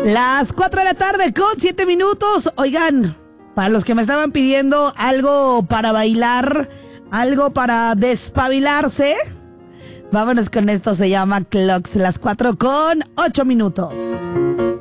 Las 4 de la tarde con 7 minutos. Oigan, para los que me estaban pidiendo algo para bailar, algo para despabilarse, vámonos con esto, se llama Clocks, las 4 con 8 minutos.